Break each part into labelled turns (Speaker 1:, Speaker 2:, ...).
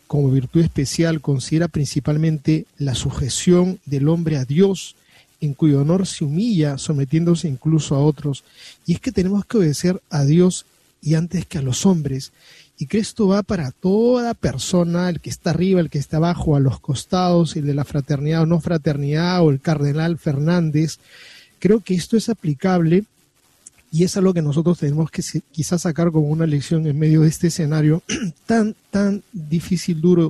Speaker 1: como virtud especial considera principalmente la sujeción del hombre a Dios, en cuyo honor se humilla, sometiéndose incluso a otros. Y es que tenemos que obedecer a Dios y antes que a los hombres. Y que esto va para toda persona, el que está arriba, el que está abajo, a los costados, el de la fraternidad o no fraternidad, o el cardenal Fernández. Creo que esto es aplicable y es algo que nosotros tenemos que quizás sacar como una lección en medio de este escenario tan difícil, duro.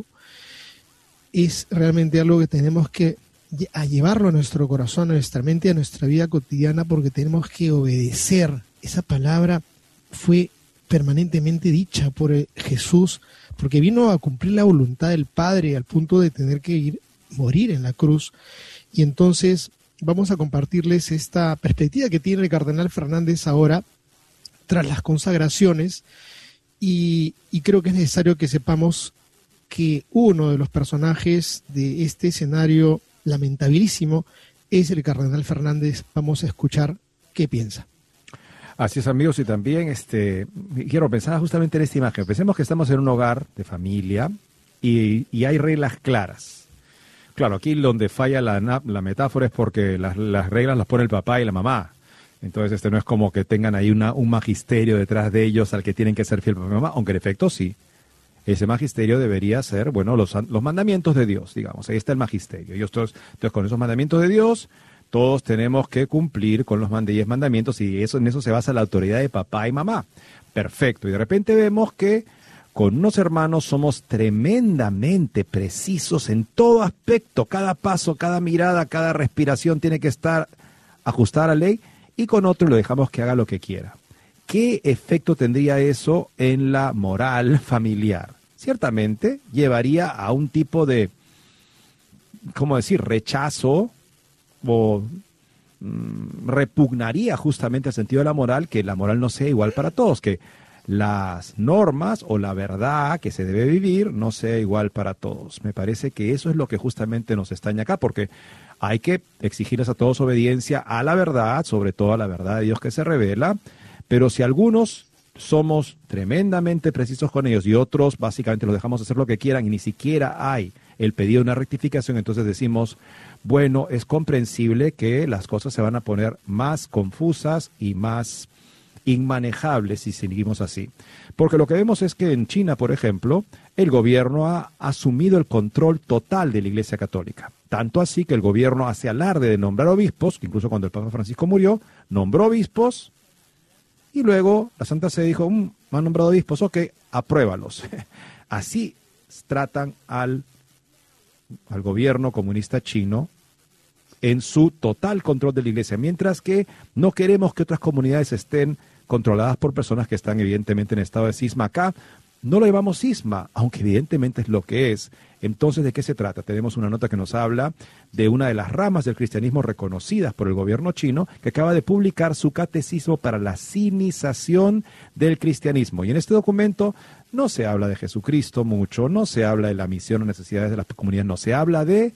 Speaker 1: Es realmente algo que tenemos que llevarlo a nuestro corazón, a nuestra mente, a nuestra vida cotidiana, porque tenemos que obedecer. Esa palabra fue permanentemente dicha por Jesús, porque vino a cumplir la voluntad del Padre al punto de tener que morir en la cruz. Y entonces vamos a compartirles esta perspectiva que tiene el cardenal Fernández ahora tras las consagraciones, y creo que es necesario que sepamos que uno de los personajes de este escenario lamentabilísimo es el cardenal Fernández. Vamos a escuchar qué piensa.
Speaker 2: Así es, amigos, y también quiero pensar justamente en esta imagen. Pensemos que estamos en un hogar de familia y hay reglas claras. Claro, aquí donde falla la metáfora es porque las reglas las pone el papá y la mamá. Entonces no es como que tengan ahí un magisterio detrás de ellos al que tienen que ser fiel papá y mamá, aunque en efecto sí. Ese magisterio debería ser, bueno, los mandamientos de Dios, digamos. Ahí está el magisterio. Entonces, con esos mandamientos de Dios, todos tenemos que cumplir con los 10 mandamientos, y en eso se basa la autoridad de papá y mamá. Perfecto. Y de repente vemos que con unos hermanos somos tremendamente precisos en todo aspecto. Cada paso, cada mirada, cada respiración tiene que estar ajustada a la ley, y con otro lo dejamos que haga lo que quiera. ¿Qué efecto tendría eso en la moral familiar? Ciertamente llevaría a un tipo de, ¿cómo decir?, rechazo, o repugnaría justamente el sentido de la moral, que la moral no sea igual para todos, que las normas o la verdad que se debe vivir no sea igual para todos. Me parece que eso es lo que justamente nos extraña acá, porque hay que exigirles a todos obediencia a la verdad, sobre todo a la verdad de Dios que se revela, pero si algunos somos tremendamente precisos con ellos y otros básicamente los dejamos hacer lo que quieran y ni siquiera hay el pedido de una rectificación, entonces decimos, bueno, es comprensible que las cosas se van a poner más confusas y más inmanejables si seguimos así. Porque lo que vemos es que en China, por ejemplo, el gobierno ha asumido el control total de la Iglesia Católica. Tanto así que el gobierno hace alarde de nombrar obispos, que incluso cuando el Papa Francisco murió, nombró obispos, y luego la Santa Sede dijo, me han nombrado obispos, ok, apruébalos. Así tratan al gobierno comunista chino en su total control de la Iglesia, mientras que no queremos que otras comunidades estén controladas por personas que están evidentemente en estado de cisma. Acá no lo llamamos cisma, aunque evidentemente es lo que es. Entonces, ¿de qué se trata? Tenemos una nota que nos habla de una de las ramas del cristianismo reconocidas por el gobierno chino, que acaba de publicar su catecismo para la sinización del cristianismo. Y en este documento no se habla de Jesucristo mucho, no se habla de la misión o necesidades de las comunidades, no se habla de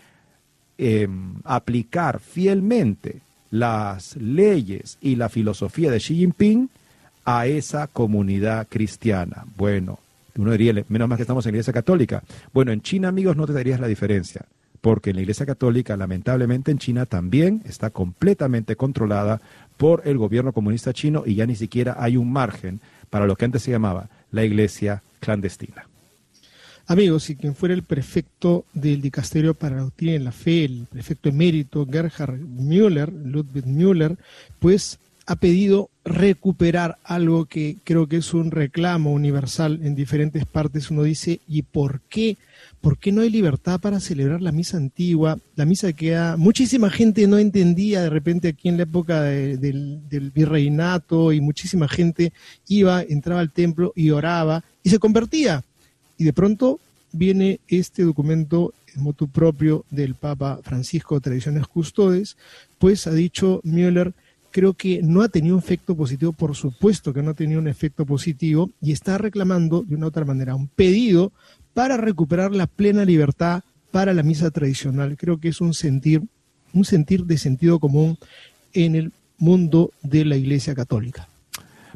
Speaker 2: aplicar fielmente las leyes y la filosofía de Xi Jinping a esa comunidad cristiana. Bueno, uno diría, menos mal que estamos en la Iglesia Católica. Bueno, en China, amigos, no te darías la diferencia, porque en la Iglesia Católica, lamentablemente en China, también está completamente controlada por el gobierno comunista chino, y ya ni siquiera hay un margen para lo que antes se llamaba la Iglesia clandestina.
Speaker 1: Amigos, y quien fuera el prefecto del Dicasterio para la Doctrina y la Fe, el prefecto emérito Gerhard Müller, Ludwig Müller, pues ha pedido recuperar algo que creo que es un reclamo universal en diferentes partes. Uno dice, ¿y por qué? ¿Por qué no hay libertad para celebrar la misa antigua? La misa que muchísima gente no entendía de repente aquí en la época del virreinato, y muchísima gente entraba al templo y oraba y se convertía. Y de pronto viene este documento motu propio del Papa Francisco, Tradiciones Custodes, pues ha dicho Müller, creo que no ha tenido un efecto positivo, por supuesto que no ha tenido un efecto positivo, y está reclamando de una u otra manera un pedido para recuperar la plena libertad para la misa tradicional. Creo que es un sentir de sentido común en el mundo de la Iglesia Católica.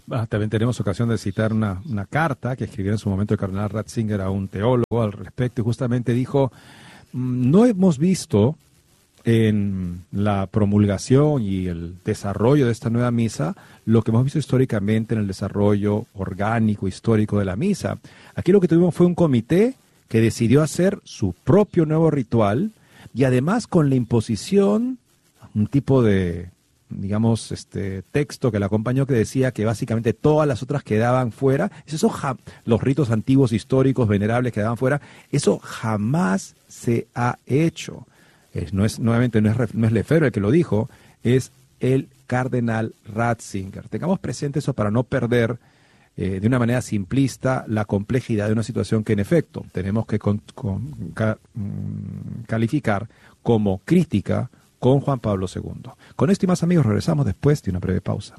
Speaker 2: También tenemos ocasión de citar una carta que escribió en su momento el cardenal Ratzinger a un teólogo al respecto, y justamente dijo, no hemos visto en la promulgación y el desarrollo de esta nueva misa lo que hemos visto históricamente en el desarrollo orgánico, histórico de la misa. Aquí lo que tuvimos fue un comité que decidió hacer su propio nuevo ritual, y además con la imposición, un tipo de, digamos, texto que la acompañó que decía que básicamente todas las otras quedaban fuera. Los ritos antiguos, históricos, venerables quedaban fuera. Eso jamás se ha hecho. Nuevamente no es Lefebvre el que lo dijo, es el cardenal Ratzinger. Tengamos presente eso para no perder de una manera simplista la complejidad de una situación que en efecto tenemos que calificar como crítica con Juan Pablo II. Con esto y más, amigos, regresamos después de una breve pausa.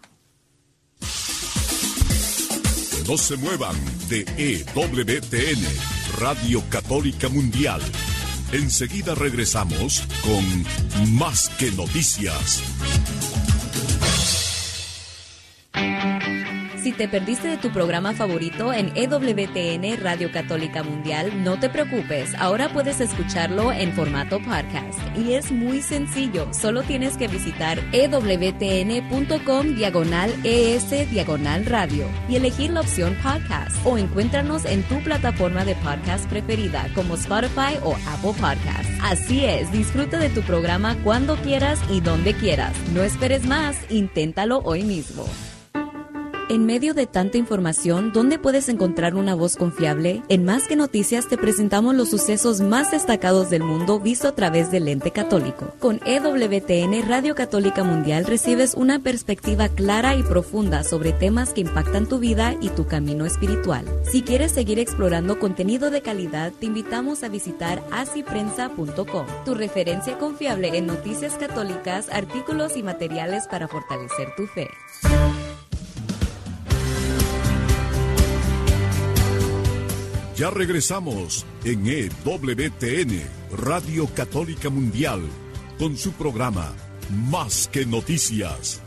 Speaker 3: No se muevan de EWTN, Radio Católica Mundial. Enseguida regresamos con Más que Noticias.
Speaker 4: Si te perdiste de tu programa favorito en EWTN Radio Católica Mundial, no te preocupes, ahora puedes escucharlo en formato podcast. Y es muy sencillo, solo tienes que visitar ewtn.com/ES/radio y elegir la opción podcast, o encuéntranos en tu plataforma de podcast preferida como Spotify o Apple Podcasts. Así es, disfruta de tu programa cuando quieras y donde quieras. No esperes más, inténtalo hoy mismo. En medio de tanta información, ¿dónde puedes encontrar una voz confiable? En Más que Noticias te presentamos los sucesos más destacados del mundo visto a través del lente católico. Con EWTN Radio Católica Mundial recibes una perspectiva clara y profunda sobre temas que impactan tu vida y tu camino espiritual. Si quieres seguir explorando contenido de calidad, te invitamos a visitar asiprensa.com, tu referencia confiable en noticias católicas, artículos y materiales para fortalecer tu fe.
Speaker 3: Ya regresamos en EWTN, Radio Católica Mundial, con su programa Más que Noticias.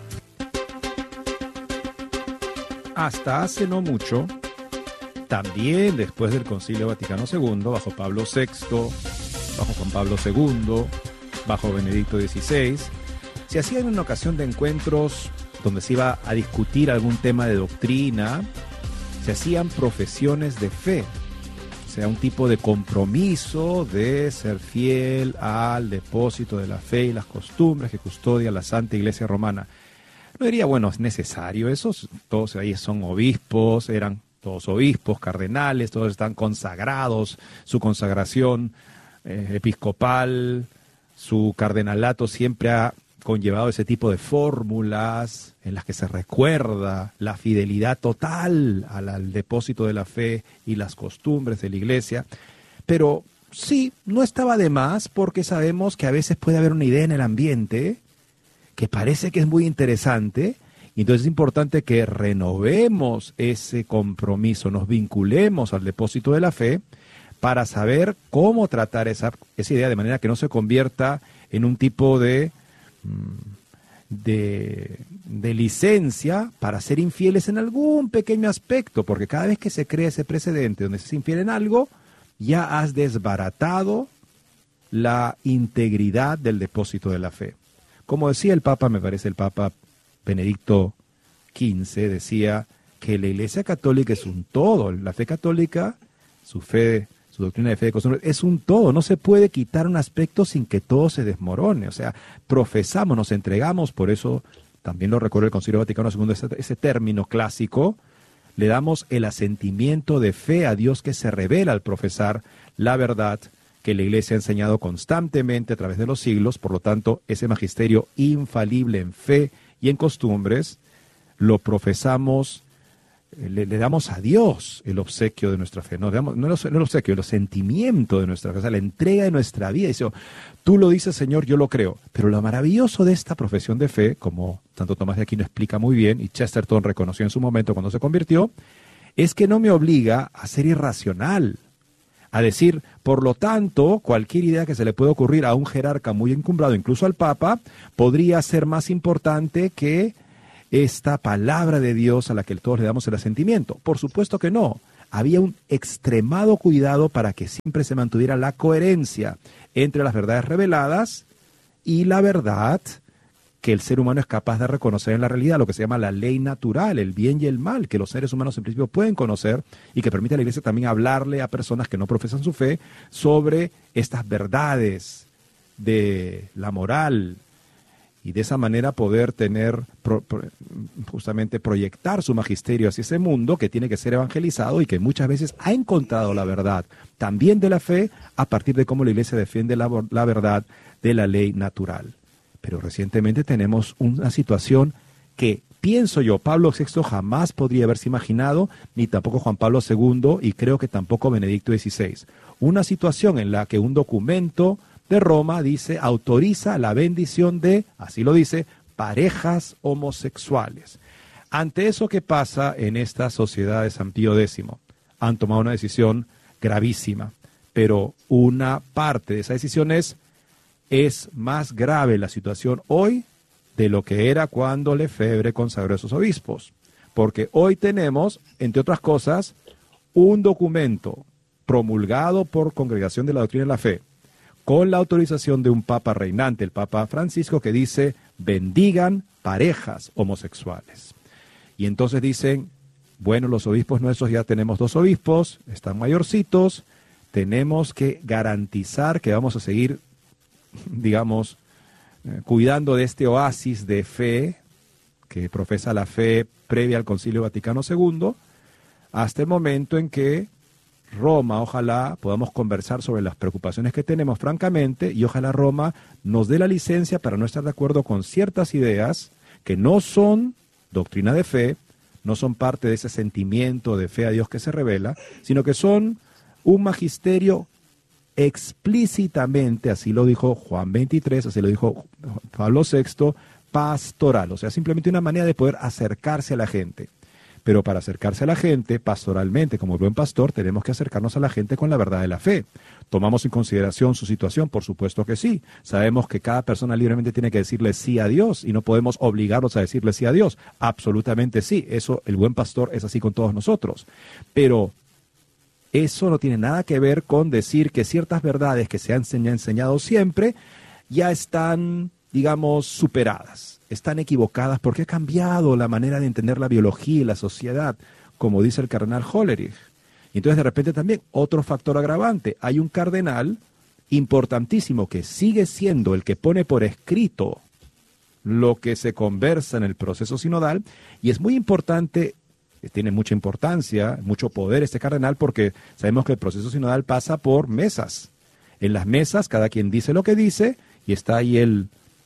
Speaker 2: Hasta hace no mucho, también después del Concilio Vaticano II, bajo Pablo VI, bajo Juan Pablo II, bajo Benedicto XVI, se hacían en una ocasión de encuentros donde se iba a discutir algún tema de doctrina, se hacían profesiones de fe. O sea, un tipo de compromiso de ser fiel al depósito de la fe y las costumbres que custodia la Santa Iglesia Romana. No diría, bueno, es necesario eso, todos ahí son obispos, eran todos obispos, cardenales, todos están consagrados, su consagración episcopal, su cardenalato siempre ha conllevado ese tipo de fórmulas en las que se recuerda la fidelidad total al depósito de la fe y las costumbres de la Iglesia. Pero sí, no estaba de más, porque sabemos que a veces puede haber una idea en el ambiente que parece que es muy interesante, y entonces es importante que renovemos ese compromiso, nos vinculemos al depósito de la fe para saber cómo tratar esa idea de manera que no se convierta en un tipo de licencia para ser infieles en algún pequeño aspecto, porque cada vez que se crea ese precedente donde se es infiel en algo, ya has desbaratado la integridad del depósito de la fe. Como decía el Papa, me parece el Papa Benedicto XV, decía que la Iglesia Católica es un todo, la fe católica, su fe, su doctrina de fe de costumbres, es un todo, no se puede quitar un aspecto sin que todo se desmorone. O sea, profesamos, nos entregamos, por eso también lo recuerda el Concilio Vaticano II, ese término clásico, le damos el asentimiento de fe a Dios que se revela al profesar la verdad que la Iglesia ha enseñado constantemente a través de los siglos. Por lo tanto, ese magisterio infalible en fe y en costumbres, lo profesamos, le damos a Dios el obsequio de nuestra fe, no el obsequio, el sentimiento de nuestra fe, o sea, la entrega de nuestra vida. Dice, tú lo dices, Señor, yo lo creo. Pero lo maravilloso de esta profesión de fe, como Santo Tomás de Aquino explica muy bien, y Chesterton reconoció en su momento cuando se convirtió, es que no me obliga a ser irracional, a decir, por lo tanto, cualquier idea que se le pueda ocurrir a un jerarca muy encumbrado, incluso al Papa, podría ser más importante que esta palabra de Dios a la que todos le damos el asentimiento? Por supuesto que no. Había un extremado cuidado para que siempre se mantuviera la coherencia entre las verdades reveladas y la verdad que el ser humano es capaz de reconocer en la realidad, lo que se llama la ley natural, el bien y el mal, que los seres humanos en principio pueden conocer y que permite a la Iglesia también hablarle a personas que no profesan su fe sobre estas verdades de la moral, y de esa manera poder tener, justamente proyectar su magisterio hacia ese mundo que tiene que ser evangelizado y que muchas veces ha encontrado la verdad también de la fe a partir de cómo la Iglesia defiende la verdad de la ley natural. Pero recientemente tenemos una situación que, pienso yo, Pablo VI jamás podría haberse imaginado, ni tampoco Juan Pablo II, y creo que tampoco Benedicto XVI. Una situación en la que un documento de Roma dice, autoriza la bendición de, así lo dice, parejas homosexuales. Ante eso que pasa en esta sociedad de San Pío X, han tomado una decisión gravísima, pero una parte de esa decisión es más grave la situación hoy de lo que era cuando Lefebvre consagró a esos obispos, porque hoy tenemos, entre otras cosas, un documento promulgado por Congregación de la Doctrina de la Fe, con la autorización de un papa reinante, el Papa Francisco, que dice, bendigan parejas homosexuales. Y entonces dicen, bueno, los obispos nuestros, ya tenemos 2 obispos, están mayorcitos, tenemos que garantizar que vamos a seguir, digamos, cuidando de este oasis de fe, que profesa la fe previa al Concilio Vaticano II, hasta el momento en que Roma, ojalá podamos conversar sobre las preocupaciones que tenemos francamente, y ojalá Roma nos dé la licencia para no estar de acuerdo con ciertas ideas que no son doctrina de fe, no son parte de ese sentimiento de fe a Dios que se revela, sino que son un magisterio explícitamente, así lo dijo Juan 23, así lo dijo Pablo VI, pastoral, o sea, simplemente una manera de poder acercarse a la gente. Pero para acercarse a la gente, pastoralmente, como buen pastor, tenemos que acercarnos a la gente con la verdad de la fe. ¿Tomamos en consideración su situación? Por supuesto que sí. Sabemos que cada persona libremente tiene que decirle sí a Dios y no podemos obligarlos a decirle sí a Dios. Absolutamente sí. Eso, el buen pastor es así con todos nosotros. Pero eso no tiene nada que ver con decir que ciertas verdades que se han enseñado siempre ya están, digamos, superadas. Están equivocadas porque ha cambiado la manera de entender la biología y la sociedad, como dice el cardenal Hollerich. Y entonces de repente también otro factor agravante. Hay un cardenal importantísimo que sigue siendo el que pone por escrito lo que se conversa en el proceso sinodal, y es muy importante, tiene mucha importancia, mucho poder este cardenal, porque sabemos que el proceso sinodal pasa por mesas. En las mesas cada quien dice lo que dice y está ahí el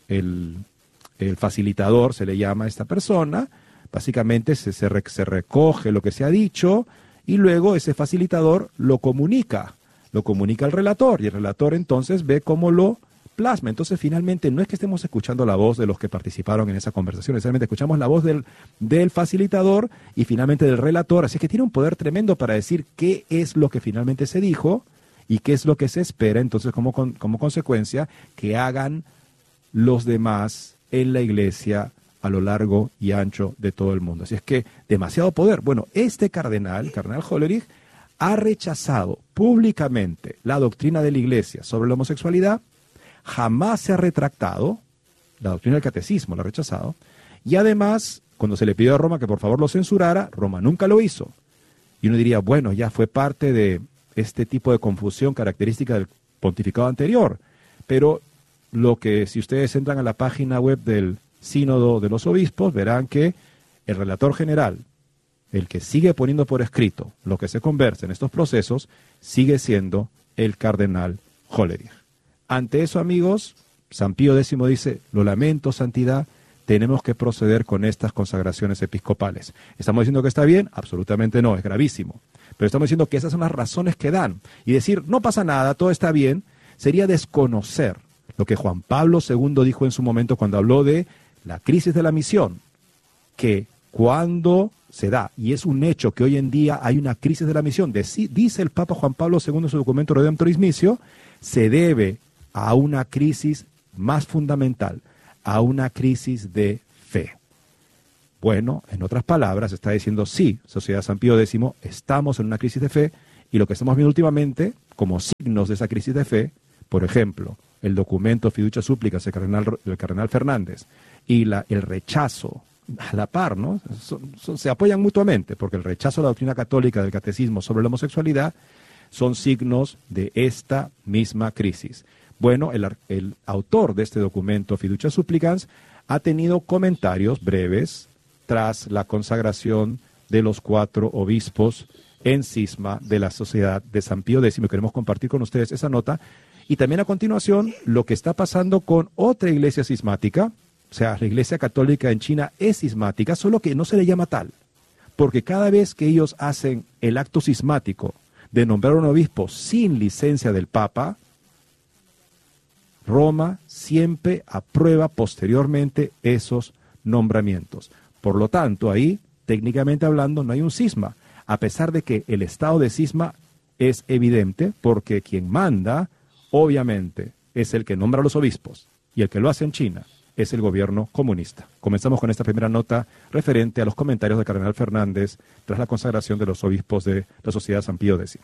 Speaker 2: facilitador, se le llama a esta persona. Básicamente se recoge lo que se ha dicho y luego ese facilitador lo comunica al relator, y el relator entonces ve cómo lo plasma. Entonces finalmente no es que estemos escuchando la voz de los que participaron en esa conversación, necesariamente escuchamos la voz del facilitador y finalmente del relator, así que tiene un poder tremendo para decir qué es lo que finalmente se dijo y qué es lo que se espera, entonces como consecuencia que hagan los demás en la iglesia a lo largo y ancho de todo el mundo. Así es que demasiado poder. Bueno, este cardenal Hollerich, ha rechazado públicamente la doctrina de la iglesia sobre la homosexualidad, jamás se ha retractado, la doctrina del catecismo la ha rechazado, y además, cuando se le pidió a Roma que por favor lo censurara, Roma nunca lo hizo. Y uno diría, bueno, ya fue parte de este tipo de confusión característica del pontificado anterior, pero lo que, si ustedes entran a la página web del Sínodo de los Obispos, verán que el relator general, el que sigue poniendo por escrito lo que se conversa en estos procesos, sigue siendo el cardenal Hollerich. Ante eso, amigos, San Pío X dice, lo lamento, santidad, tenemos que proceder con estas consagraciones episcopales. ¿Estamos diciendo que está bien? Absolutamente no, es gravísimo. Pero estamos diciendo que esas son las razones que dan. Y decir, no pasa nada, todo está bien, sería desconocer lo que Juan Pablo II dijo en su momento cuando habló de la crisis de la misión, que cuando se da, y es un hecho que hoy en día hay una crisis de la misión, dice el Papa Juan Pablo II en su documento Redemptoris Missio, se debe a una crisis más fundamental, a una crisis de fe. Bueno, en otras palabras, está diciendo sí, Sociedad San Pío X, estamos en una crisis de fe, y lo que estamos viendo últimamente, como signos de esa crisis de fe, por ejemplo, el documento Fiducia Súplicas del cardenal Fernández y el rechazo a la par, ¿no? Se apoyan mutuamente, porque el rechazo a la doctrina católica del catecismo sobre la homosexualidad son signos de esta misma crisis. Bueno, el autor de este documento Fiducia Supplicans ha tenido comentarios breves tras la consagración de los 4 obispos en cisma de la Sociedad de San Pío X. Queremos compartir con ustedes esa nota. Y también a continuación, lo que está pasando con otra iglesia cismática. O sea, la iglesia católica en China es cismática, solo que no se le llama tal. Porque cada vez que ellos hacen el acto cismático de nombrar un obispo sin licencia del Papa, Roma siempre aprueba posteriormente esos nombramientos. Por lo tanto, ahí, técnicamente hablando, no hay un cisma, a pesar de que el estado de cisma es evidente, porque quien manda, obviamente, es el que nombra a los obispos, y el que lo hace en China es el gobierno comunista. Comenzamos con esta primera nota referente a los comentarios del cardenal Fernández tras la consagración de los obispos de la Sociedad San Pío X.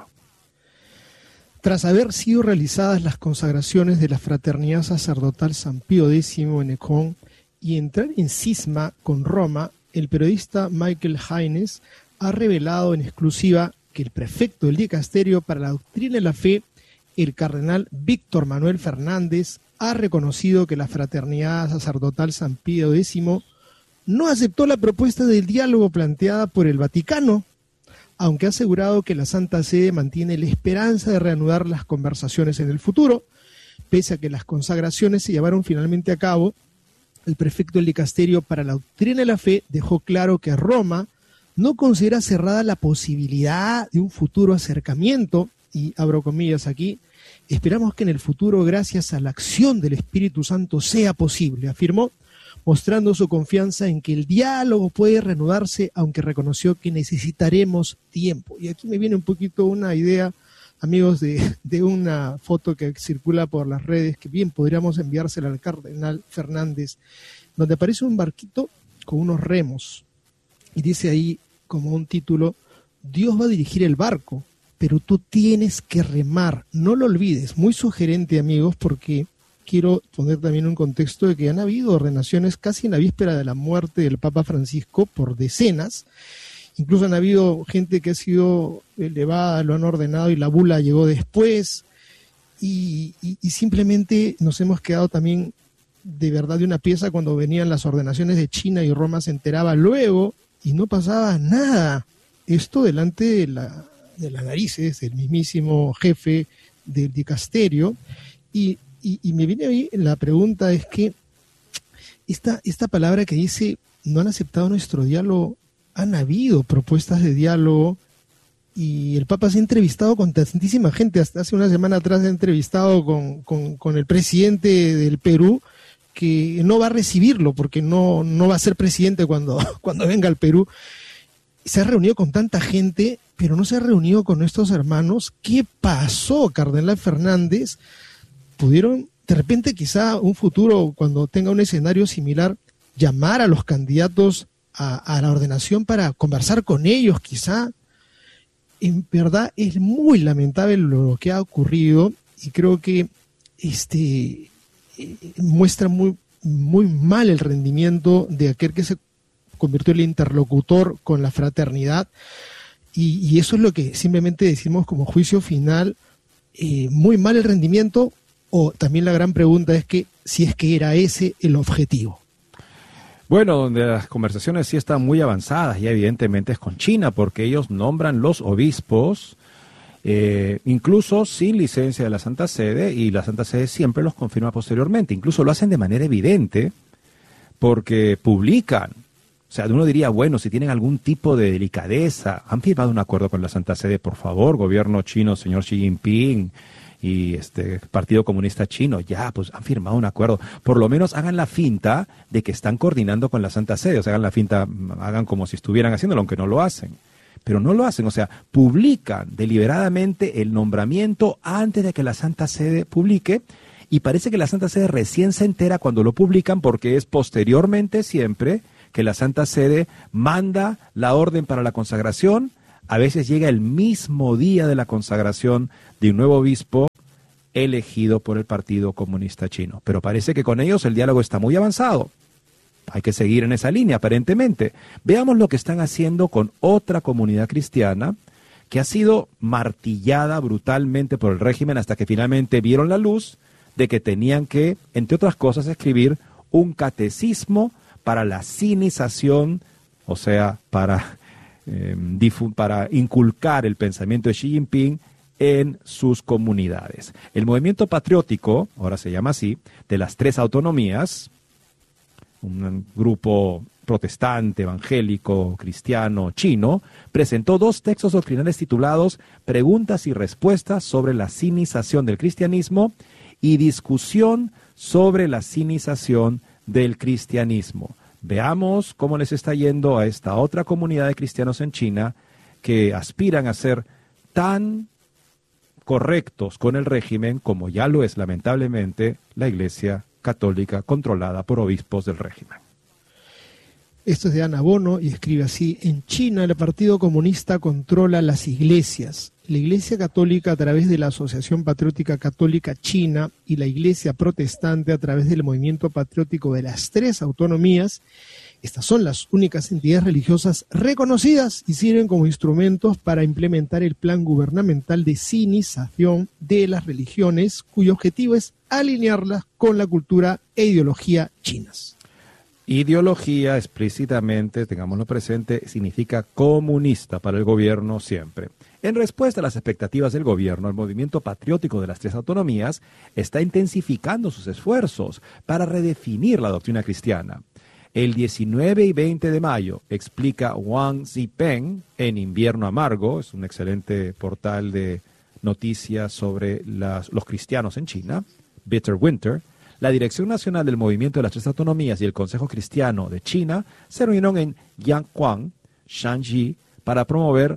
Speaker 1: Tras haber sido realizadas las consagraciones de la Fraternidad Sacerdotal San Pío X en Ecón y entrar en cisma con Roma, el periodista Michael Haynes ha revelado en exclusiva que el prefecto del dicasterio para la doctrina de la fe, el cardenal Víctor Manuel Fernández, ha reconocido que la Fraternidad Sacerdotal San Pío X no aceptó la propuesta del diálogo planteada por el Vaticano, aunque ha asegurado que la Santa Sede mantiene la esperanza de reanudar las conversaciones en el futuro. Pese a que las consagraciones se llevaron finalmente a cabo, el prefecto del dicasterio para la doctrina de la fe dejó claro que Roma no considera cerrada la posibilidad de un futuro acercamiento, y abro comillas aquí, esperamos que en el futuro, gracias a la acción del Espíritu Santo, sea posible, afirmó, mostrando su confianza en que el diálogo puede reanudarse, aunque reconoció que necesitaremos tiempo. Y aquí me viene un poquito una idea, amigos, de una foto que circula por las redes, que bien podríamos enviársela al cardenal Fernández, donde aparece un barquito con unos remos, y dice ahí como un título, Dios va a dirigir el barco, pero tú tienes que remar, no lo olvides. Muy sugerente, amigos, porque quiero poner también un contexto de que han habido ordenaciones casi en la víspera de la muerte del Papa Francisco por decenas. Incluso han habido gente que ha sido elevada, lo han ordenado y la bula llegó después. Y simplemente nos hemos quedado también de verdad de una pieza cuando venían las ordenaciones de China y Roma se enteraba luego y no pasaba nada. Esto delante de las narices del mismísimo jefe del dicasterio. Y me viene ahí la pregunta, es que esta palabra que dice no han aceptado nuestro diálogo, han habido propuestas de diálogo y el Papa se ha entrevistado con tantísima gente. Hasta hace una semana atrás se ha entrevistado con el presidente del Perú, que no va a recibirlo porque no va a ser presidente cuando venga al Perú. Se ha reunido con tanta gente, pero no se ha reunido con estos hermanos. ¿Qué pasó, cardenal Fernández? ¿Pudieron, de repente, quizá un futuro, cuando tenga un escenario similar, llamar a los candidatos a la ordenación para conversar con ellos, quizá? En verdad es muy lamentable lo que ha ocurrido y creo que muestra muy, muy mal el rendimiento de aquel que se convirtió en el interlocutor con la fraternidad y eso es lo que simplemente decimos como juicio final, muy mal el rendimiento, o también la gran pregunta es que si es que era ese el objetivo.
Speaker 2: Bueno, donde las conversaciones sí están muy avanzadas y evidentemente es con China, porque ellos nombran los obispos incluso sin licencia de la Santa Sede, y la Santa Sede siempre los confirma posteriormente, incluso lo hacen de manera evidente porque publican. O sea, uno diría, bueno, si tienen algún tipo de delicadeza, han firmado un acuerdo con la Santa Sede, por favor, gobierno chino, señor Xi Jinping y Partido Comunista Chino, ya, pues han firmado un acuerdo. Por lo menos hagan la finta de que están coordinando con la Santa Sede, o sea, hagan la finta, hagan como si estuvieran haciéndolo, aunque no lo hacen. Pero no lo hacen, o sea, publican deliberadamente el nombramiento antes de que la Santa Sede publique, y parece que la Santa Sede recién se entera cuando lo publican, porque es posteriormente siempre que la Santa Sede manda la orden para la consagración. A veces llega el mismo día de la consagración de un nuevo obispo elegido por el Partido Comunista Chino. Pero parece que con ellos el diálogo está muy avanzado. Hay que seguir en esa línea, aparentemente. Veamos lo que están haciendo con otra comunidad cristiana que ha sido martillada brutalmente por el régimen hasta que finalmente vieron la luz de que tenían que, entre otras cosas, escribir un catecismo para la sinización, o sea, para inculcar el pensamiento de Xi Jinping en sus comunidades. El movimiento patriótico, ahora se llama así, de las 3 autonomías, un grupo protestante, evangélico, cristiano, chino, presentó 2 textos doctrinales titulados Preguntas y respuestas sobre la sinización del cristianismo y Discusión sobre la sinización del cristianismo. Veamos cómo les está yendo a esta otra comunidad de cristianos en China que aspiran a ser tan correctos con el régimen como ya lo es lamentablemente la Iglesia Católica controlada por obispos del régimen.
Speaker 1: Esto es de Ana Bono y escribe así: en China el Partido Comunista controla las iglesias. La Iglesia Católica a través de la Asociación Patriótica Católica China y la Iglesia Protestante a través del movimiento patriótico de las 3 autonomías. Estas son las únicas entidades religiosas reconocidas y sirven como instrumentos para implementar el plan gubernamental de sinización de las religiones, cuyo objetivo es alinearlas con la cultura e ideología chinas.
Speaker 2: Ideología, explícitamente, tengámoslo presente, significa comunista para el gobierno siempre. En respuesta a las expectativas del gobierno, el movimiento patriótico de las 3 autonomías está intensificando sus esfuerzos para redefinir la doctrina cristiana. El 19 y 20 de mayo, explica Wang Zipeng en Invierno Amargo, es un excelente portal de noticias sobre los cristianos en China, Bitter Winter. La Dirección Nacional del Movimiento de las 3 Autonomías y el Consejo Cristiano de China se reunieron en Yanquan, Shanxi, para promover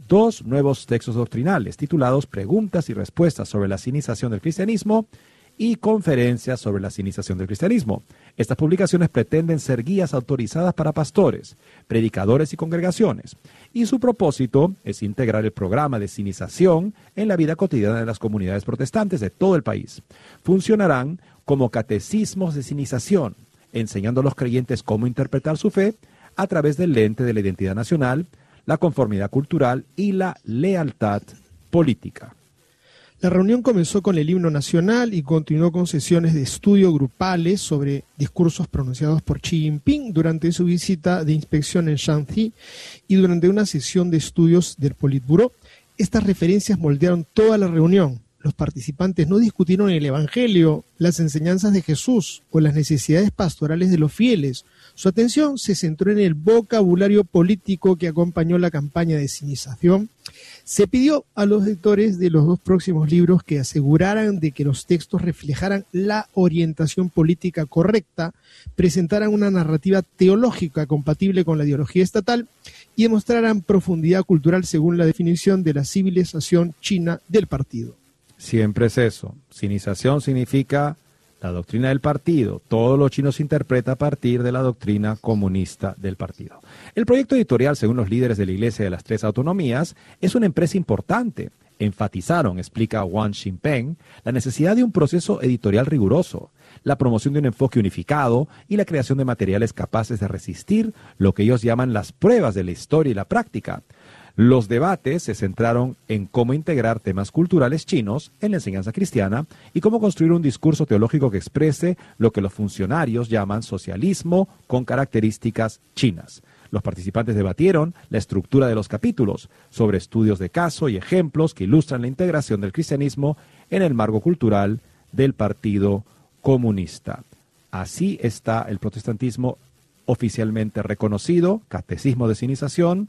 Speaker 2: 2 nuevos textos doctrinales titulados Preguntas y respuestas sobre la sinización del cristianismo y Conferencias sobre la sinización del cristianismo. Estas publicaciones pretenden ser guías autorizadas para pastores, predicadores y congregaciones, y su propósito es integrar el programa de sinización en la vida cotidiana de las comunidades protestantes de todo el país. Funcionarán como catecismos de sinización, enseñando a los creyentes cómo interpretar su fe a través del lente de la identidad nacional, la conformidad cultural y la lealtad política.
Speaker 1: La reunión comenzó con el himno nacional y continuó con sesiones de estudio grupales sobre discursos pronunciados por Xi Jinping durante su visita de inspección en Shanxi y durante una sesión de estudios del Politburó. Estas referencias moldearon toda la reunión. Los participantes no discutieron el Evangelio, las enseñanzas de Jesús o las necesidades pastorales de los fieles. Su atención se centró en el vocabulario político que acompañó la campaña de sinización. Se pidió a los lectores de los 2 próximos libros que aseguraran de que los textos reflejaran la orientación política correcta, presentaran una narrativa teológica compatible con la ideología estatal y demostraran profundidad cultural según la definición de la civilización china del partido.
Speaker 2: Siempre es eso. Sinización significa la doctrina del partido. Todo lo chino se interpreta a partir de la doctrina comunista del partido. El proyecto editorial, según los líderes de la Iglesia de las 3 Autonomías, es una empresa importante. Enfatizaron, explica Wang Xinpeng, la necesidad de un proceso editorial riguroso, la promoción de un enfoque unificado y la creación de materiales capaces de resistir lo que ellos llaman las pruebas de la historia y la práctica. Los debates se centraron en cómo integrar temas culturales chinos en la enseñanza cristiana y cómo construir un discurso teológico que exprese lo que los funcionarios llaman socialismo con características chinas. Los participantes debatieron la estructura de los capítulos sobre estudios de caso y ejemplos que ilustran la integración del cristianismo en el marco cultural del Partido Comunista. Así está el protestantismo oficialmente reconocido, catecismo de sinización.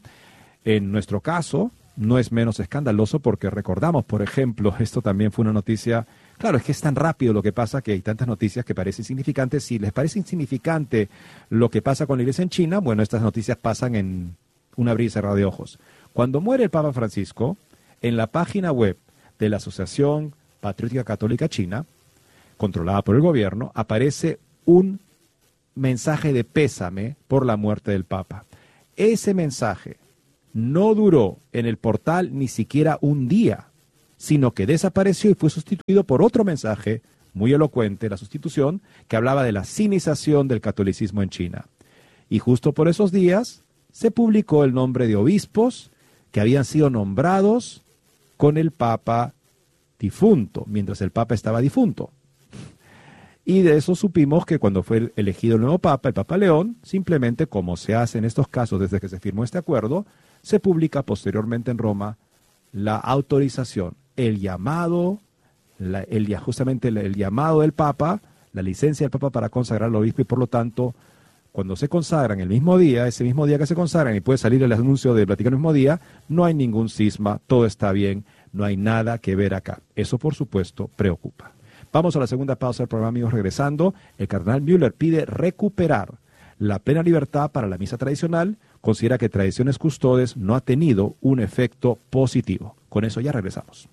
Speaker 2: En nuestro caso, no es menos escandaloso porque recordamos, por ejemplo, esto también fue una noticia, claro, es que es tan rápido lo que pasa que hay tantas noticias que parecen insignificantes. Si les parece insignificante lo que pasa con la Iglesia en China, bueno, estas noticias pasan en un abrir y cerrar de ojos. Cuando muere el Papa Francisco, en la página web de la Asociación Patriótica Católica China, controlada por el gobierno, aparece un mensaje de pésame por la muerte del Papa. Ese mensaje no duró en el portal ni siquiera un día, sino que desapareció y fue sustituido por otro mensaje muy elocuente, la sustitución, que hablaba de la sinización del catolicismo en China. Y justo por esos días se publicó el nombre de obispos que habían sido nombrados con el Papa difunto, mientras el Papa estaba difunto. Y de eso supimos que cuando fue elegido el nuevo Papa, el Papa León, simplemente, como se hace en estos casos desde que se firmó este acuerdo, se publica posteriormente en Roma la autorización, el llamado, justamente el llamado del Papa, la licencia del Papa para consagrar al obispo, y por lo tanto, cuando se consagran el mismo día, ese mismo día que se consagran, y puede salir el anuncio del Vaticano el mismo día, no hay ningún cisma, todo está bien, no hay nada que ver acá. Eso, por supuesto, preocupa. Vamos a la segunda pausa del programa, amigos. Regresando, el cardenal Müller pide recuperar la plena libertad para la misa tradicional. Considera que Tradiciones Custodes no ha tenido un efecto positivo. Con eso ya regresamos.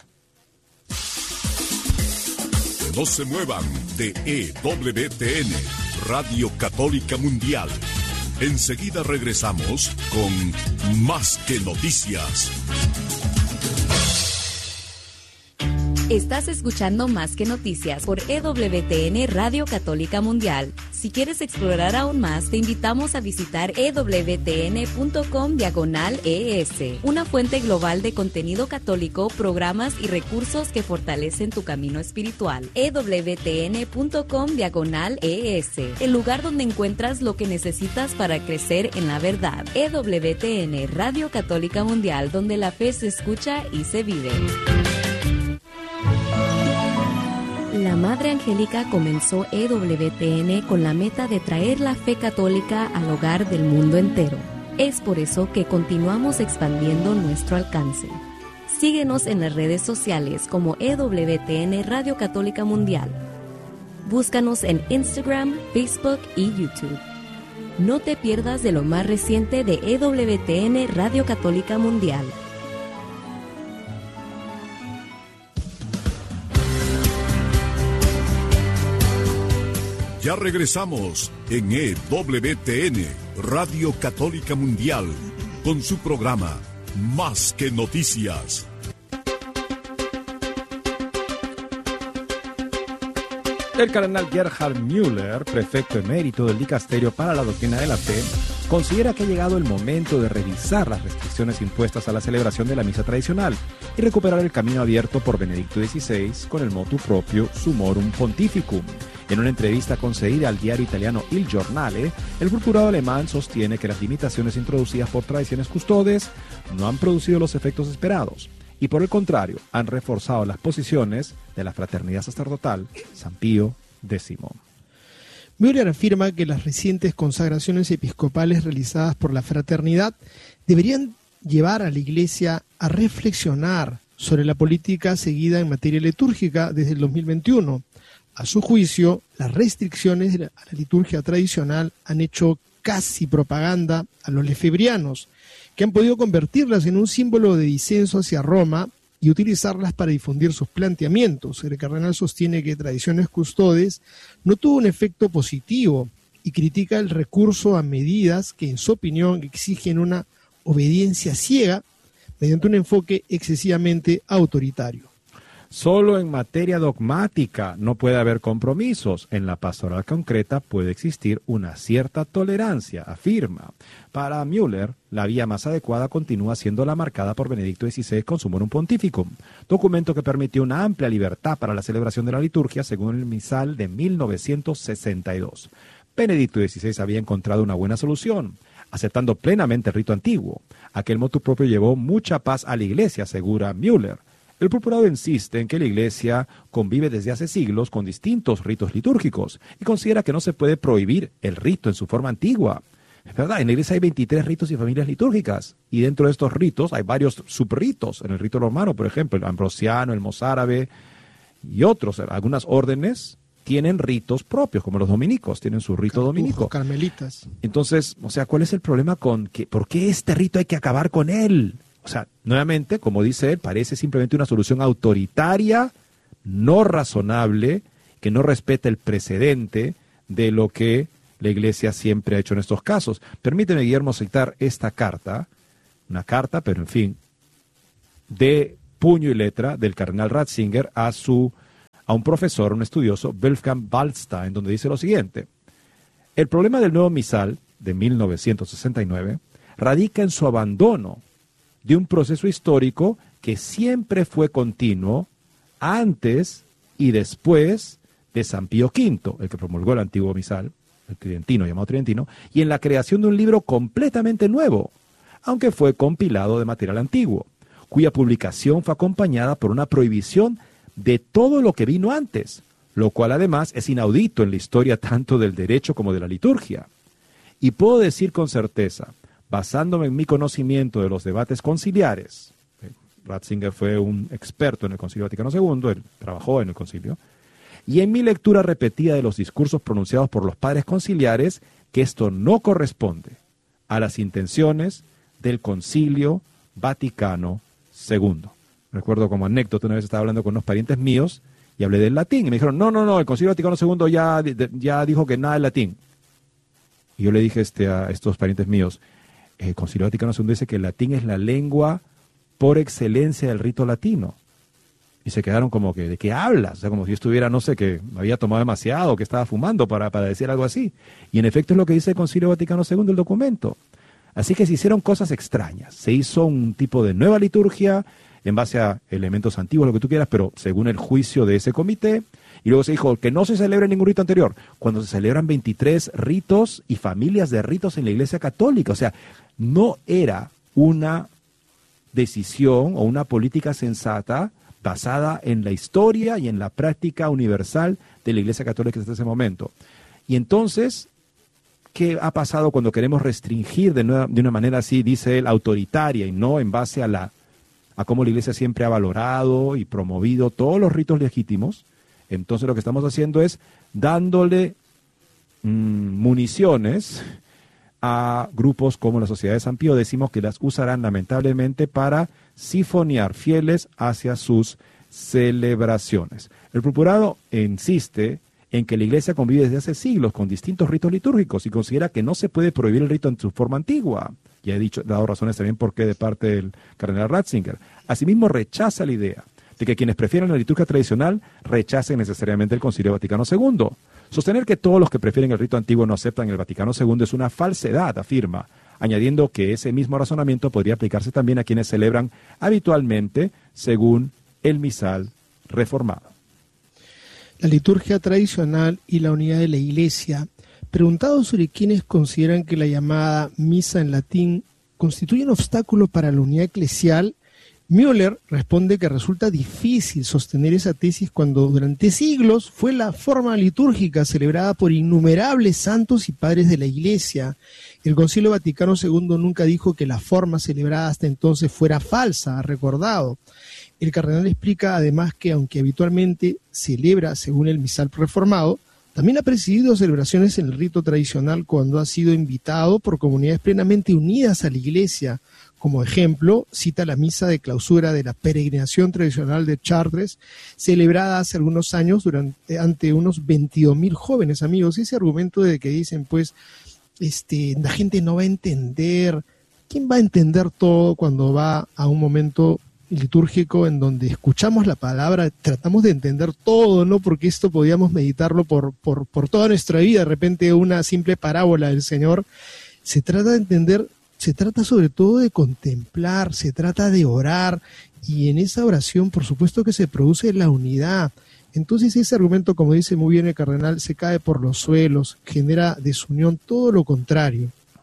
Speaker 3: No se muevan de EWTN, Radio Católica Mundial. Enseguida regresamos con Más que Noticias.
Speaker 4: Estás escuchando Más que Noticias por EWTN Radio Católica Mundial. Si quieres explorar aún más, te invitamos a visitar ewtn.com/ES, una fuente global de contenido católico, programas y recursos que fortalecen tu camino espiritual. ewtn.com/ES, el lugar donde encuentras lo que necesitas para crecer en la verdad. EWTN Radio Católica Mundial, donde la fe se escucha y se vive. La Madre Angélica comenzó EWTN con la meta de traer la fe católica al hogar del mundo entero. Es por eso que continuamos expandiendo nuestro alcance. Síguenos en las redes sociales como EWTN Radio Católica Mundial. Búscanos en Instagram, Facebook y YouTube. No te pierdas de lo más reciente de EWTN Radio Católica Mundial.
Speaker 3: Ya regresamos en EWTN, Radio Católica Mundial, con su programa Más que Noticias.
Speaker 2: El cardenal Gerhard Müller, prefecto emérito del Dicasterio para la Doctrina de la Fe, considera que ha llegado el momento de revisar las restricciones impuestas a la celebración de la misa tradicional y recuperar el camino abierto por Benedicto XVI con el motu proprio Summorum Pontificum. En una entrevista concedida al diario italiano Il Giornale, el procurado alemán sostiene que las limitaciones introducidas por Tradiciones Custodes no han producido los efectos esperados y, por el contrario, han reforzado las posiciones de la fraternidad sacerdotal San Pío X.
Speaker 1: Müller afirma que las recientes consagraciones episcopales realizadas por la fraternidad deberían llevar a la Iglesia a reflexionar sobre la política seguida en materia litúrgica desde el 2021. A su juicio, las restricciones a la liturgia tradicional han hecho casi propaganda a los lefebrianos, que han podido convertirlas en un símbolo de disenso hacia Roma y utilizarlas para difundir sus planteamientos. El cardenal sostiene que Tradiciones Custodes no tuvo un efecto positivo y critica el recurso a medidas que, en su opinión, exigen una obediencia ciega mediante un enfoque excesivamente autoritario.
Speaker 2: Solo en materia dogmática no puede haber compromisos. En la pastoral concreta puede existir una cierta tolerancia, afirma. Para Müller, la vía más adecuada continúa siendo la marcada por Benedicto XVI con Summorum Pontificum, documento que permitió una amplia libertad para la celebración de la liturgia según el misal de 1962. Benedicto XVI había encontrado una buena solución, aceptando plenamente el rito antiguo. Aquel motu propio llevó mucha paz a la Iglesia, asegura Müller. El procurado insiste en que la Iglesia convive desde hace siglos con distintos ritos litúrgicos y considera que no se puede prohibir el rito en su forma antigua. Es verdad, en la Iglesia hay 23 ritos y familias litúrgicas, y dentro de estos ritos hay varios subritos. En el rito romano, por ejemplo, el ambrosiano, el mozárabe y otros. Algunas órdenes tienen ritos propios, como los dominicos, tienen su rito dominico.
Speaker 1: Carmelitas.
Speaker 2: Entonces, ¿cuál es el problema con que por qué este rito hay que acabar con él? Nuevamente, como dice él, parece simplemente una solución autoritaria, no razonable, que no respeta el precedente de lo que la Iglesia siempre ha hecho en estos casos. Permíteme, Guillermo, citar esta carta, una carta, pero en fin, de puño y letra del cardenal Ratzinger a un profesor, un estudioso, Wolfgang Waldstein, donde dice lo siguiente: el problema del nuevo misal de 1969 radica en su abandono de un proceso histórico que siempre fue continuo antes y después de San Pío V, el que promulgó el antiguo misal, el tridentino, llamado tridentino, y en la creación de un libro completamente nuevo, aunque fue compilado de material antiguo, cuya publicación fue acompañada por una prohibición de todo lo que vino antes, lo cual además es inaudito en la historia tanto del derecho como de la liturgia. Y puedo decir con certeza, basándome en mi conocimiento de los debates conciliares, Ratzinger fue un experto en el Concilio Vaticano II, él trabajó en el concilio, y en mi lectura repetida de los discursos pronunciados por los padres conciliares, que esto no corresponde a las intenciones del Concilio Vaticano II. Recuerdo como anécdota, una vez estaba hablando con unos parientes míos y hablé del latín, y me dijeron, no, el Concilio Vaticano II ya dijo que nada es latín. Y yo le dije a estos parientes míos, el Concilio Vaticano II dice que el latín es la lengua por excelencia del rito latino. Y se quedaron como que, ¿de qué hablas? O sea, como si yo estuviera, no sé, que había tomado demasiado, que estaba fumando para decir algo así. Y en efecto es lo que dice el Concilio Vaticano II, el documento. Así que se hicieron cosas extrañas. Se hizo un tipo de nueva liturgia en base a elementos antiguos, lo que tú quieras, pero según el juicio de ese comité. Y luego se dijo que no se celebre ningún rito anterior, cuando se celebran 23 ritos y familias de ritos en la Iglesia Católica. O sea, no era una decisión o una política sensata basada en la historia y en la práctica universal de la Iglesia Católica hasta ese momento. Y entonces, ¿qué ha pasado cuando queremos restringir de una manera así, dice él, autoritaria y no en base a cómo la Iglesia siempre ha valorado y promovido todos los ritos legítimos? Entonces lo que estamos haciendo es dándole municiones a grupos como la Sociedad de San Pío X, que las usarán lamentablemente para sifonear fieles hacia sus celebraciones. El purpurado insiste en que la Iglesia convive desde hace siglos con distintos ritos litúrgicos y considera que no se puede prohibir el rito en su forma antigua. Ya he dado razones también por qué de parte del cardenal Ratzinger. Asimismo, rechaza la idea de que quienes prefieren la liturgia tradicional rechacen necesariamente el Concilio Vaticano II. Sostener que todos los que prefieren el rito antiguo no aceptan el Vaticano II es una falsedad, afirma, añadiendo que ese mismo razonamiento podría aplicarse también a quienes celebran habitualmente según el misal reformado.
Speaker 1: La liturgia tradicional y la unidad de la Iglesia. Preguntado sobre quienes consideran que la llamada misa en latín constituye un obstáculo para la unidad eclesial, Müller responde que resulta difícil sostener esa tesis cuando durante siglos fue la forma litúrgica celebrada por innumerables santos y padres de la Iglesia. El Concilio Vaticano II nunca dijo que la forma celebrada hasta entonces fuera falsa, ha recordado. El cardenal explica además que aunque habitualmente celebra según el misal reformado, también ha presidido celebraciones en el rito tradicional cuando ha sido invitado por comunidades plenamente unidas a la Iglesia. Como ejemplo, cita la misa de clausura de la peregrinación tradicional de Chartres, celebrada hace algunos años ante unos 22.000 jóvenes amigos. Ese argumento de que dicen, pues, la gente no va a entender. ¿Quién va a entender todo cuando va a un momento litúrgico en donde escuchamos la palabra, tratamos de entender todo, ¿no? Porque esto podíamos meditarlo por toda nuestra vida. De repente una simple parábola del Señor. Se trata de entender. Se trata sobre todo de contemplar, se trata de orar, y en esa oración, por supuesto que se produce la unidad. Entonces ese argumento, como dice muy bien el cardenal, se cae por los suelos, genera desunión, todo lo contrario.